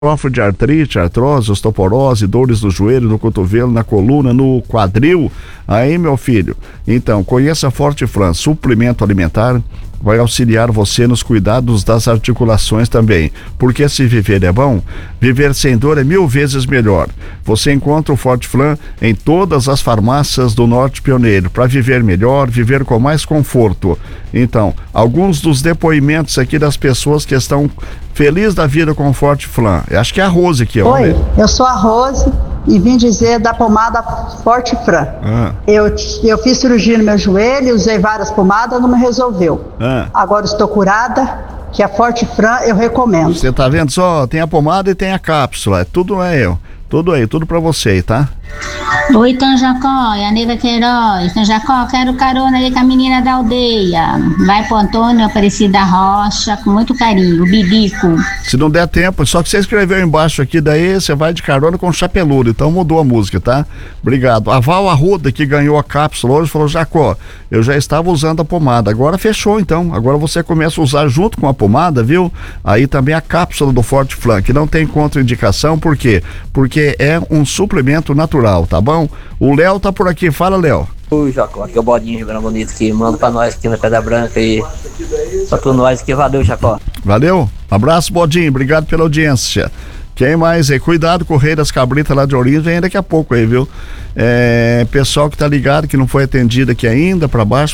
sofre de artrite, artrose, osteoporose, dores no joelho, no cotovelo, na coluna, no quadril, aí, meu filho, então, conheça a Fortifran, suplemento alimentar, vai auxiliar você nos cuidados das articulações também, porque se viver é bom, viver sem dor é 1000 vezes melhor. Você encontra o Fortifran em todas as farmácias do Norte Pioneiro, para viver melhor, viver com mais conforto. Então, alguns dos depoimentos aqui das pessoas que estão felizes da vida com o Fortifran. Acho que é a Rose aqui, ó. Oi, eu sou a Rose e vim dizer da pomada Fortifran. Eu fiz cirurgia no meu joelho, usei várias pomadas, não me resolveu. Agora estou curada, que a Fortifran eu recomendo. Você tá vendo só? Tem a pomada e tem a cápsula. Tudo tudo pra você aí, tá? Oi, Tom Jacó, é a Nega Queiroz. Tom Jacó, quero carona aí com a menina da aldeia. Vai pro Antônio Aparecida Rocha, com muito carinho, o Bibico. Se não der tempo, só que você escreveu embaixo aqui, daí você vai de carona com o Chapeludo, então mudou a música, tá? Obrigado. A Val Arruda, que ganhou a cápsula hoje, falou: Jacó, eu já estava usando a pomada, agora fechou então, agora você começa a usar junto com a pomada, viu? Aí também a cápsula do Fortifran, que não tem contraindicação, por quê? Porque é um suplemento natural, tá bom? O Léo tá por aqui, fala, Léo. Oi, Jacó, aqui é o Bodinho Ribeirão Bonito, que manda pra nós aqui na Pedra Branca e pra todos nós aqui, valeu, Jacó. Valeu, abraço, Bodinho, obrigado pela audiência. Quem mais aí? Cuidado com o Rei das Cabritas lá de Ourinhos, vem daqui a pouco aí, viu? Pessoal que tá ligado, que não foi atendido aqui ainda, pra baixo.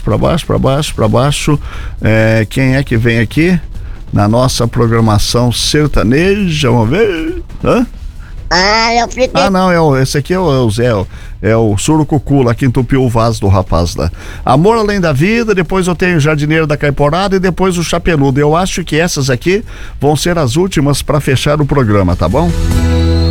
Quem é que vem aqui na nossa programação sertaneja? Vamos ver. Esse aqui é o Zé, é o Surucucu lá que entupiu o vaso do rapaz lá. Amor Além da Vida, depois eu tenho o Jardineiro da Caiporada e depois o Chapeludo. Eu acho que essas aqui vão ser as últimas para fechar o programa, tá bom?